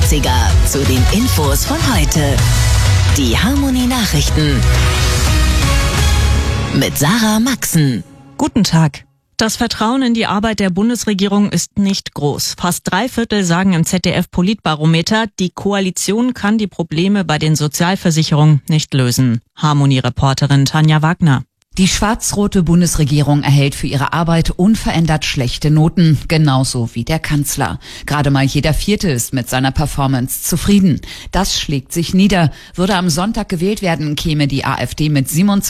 80er zu den Infos von heute. Die Harmony Nachrichten mit Sarah Maxen. Guten Tag. Das Vertrauen in die Arbeit der Bundesregierung ist nicht groß. Fast 3/4 sagen im ZDF-Politbarometer, die Koalition kann die Probleme bei den Sozialversicherungen nicht lösen. Harmony-Reporterin Tanja Wagner. Die schwarz-rote Bundesregierung erhält für ihre Arbeit unverändert schlechte Noten, genauso wie der Kanzler. Gerade mal jeder Vierte ist mit seiner Performance zufrieden. Das schlägt sich nieder. Würde am Sonntag gewählt werden, käme die AfD mit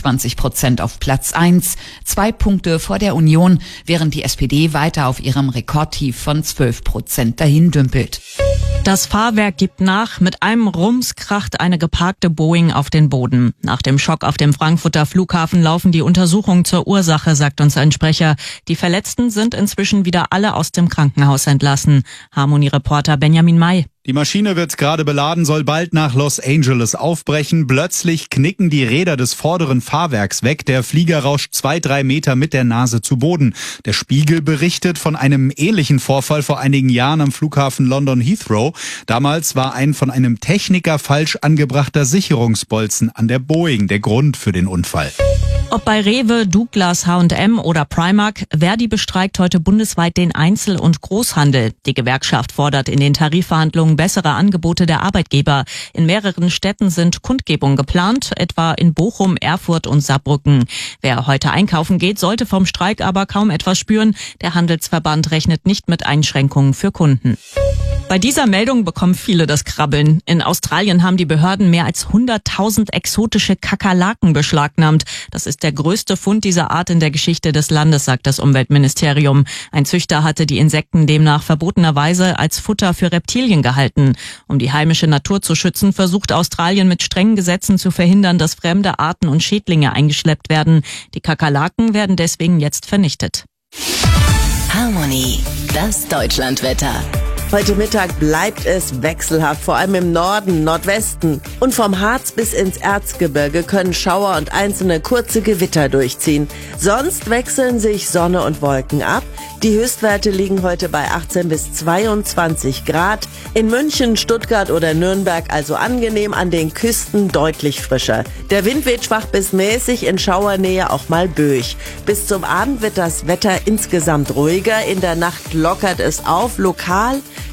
27% auf Platz 1, 2 Punkte vor der Union, während die SPD weiter auf ihrem Rekordtief von 12% dahin dümpelt. Das Fahrwerk gibt nach. Mit einem Rums kracht eine geparkte Boeing auf den Boden. Nach dem Schock auf dem Frankfurter Flughafen laufen die Untersuchungen zur Ursache, sagt uns ein Sprecher. Die Verletzten sind inzwischen wieder alle aus dem Krankenhaus entlassen. Harmony-Reporter Benjamin May. Die Maschine wird gerade beladen, soll bald nach Los Angeles aufbrechen. Plötzlich knicken die Räder des vorderen Fahrwerks weg. Der Flieger rauscht 2-3 Meter mit der Nase zu Boden. Der Spiegel berichtet von einem ähnlichen Vorfall vor einigen Jahren am Flughafen London Heathrow. Damals war ein von einem Techniker falsch angebrachter Sicherungsbolzen an der Boeing der Grund für den Unfall. Ob bei Rewe, Douglas, H&M oder Primark, Verdi bestreikt heute bundesweit den Einzel- und Großhandel. Die Gewerkschaft fordert in den Tarifverhandlungen bessere Angebote der Arbeitgeber. In mehreren Städten sind Kundgebungen geplant, etwa in Bochum, Erfurt und Saarbrücken. Wer heute einkaufen geht, sollte vom Streik aber kaum etwas spüren. Der Handelsverband rechnet nicht mit Einschränkungen für Kunden. Bei dieser Meldung bekommen viele das Krabbeln. In Australien haben die Behörden mehr als 100.000 exotische Kakerlaken beschlagnahmt. Das ist der größte Fund dieser Art in der Geschichte des Landes, sagt das Umweltministerium. Ein Züchter hatte die Insekten demnach verbotenerweise als Futter für Reptilien gehalten. Um die heimische Natur zu schützen, versucht Australien mit strengen Gesetzen zu verhindern, dass fremde Arten und Schädlinge eingeschleppt werden. Die Kakerlaken werden deswegen jetzt vernichtet. Harmony, das Deutschlandwetter. Heute Mittag bleibt es wechselhaft, vor allem im Norden, Nordwesten. Und vom Harz bis ins Erzgebirge können Schauer und einzelne kurze Gewitter durchziehen. Sonst wechseln sich Sonne und Wolken ab. Die Höchstwerte liegen heute bei 18 bis 22 Grad. In München, Stuttgart oder Nürnberg also angenehm, an den Küsten deutlich frischer. Der Wind weht schwach bis mäßig, in Schauernähe auch mal böig. Bis zum Abend wird das Wetter insgesamt ruhiger. In der Nacht lockert es auf, lokal